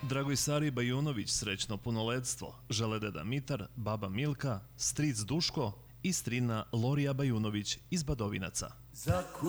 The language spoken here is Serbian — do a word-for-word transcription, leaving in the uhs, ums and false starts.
Dragojsari Bajunović srećno punoletstvo žele deda Mitar, baba Milka, stric Duško i strina Lorija Bajunović iz Badovinaca.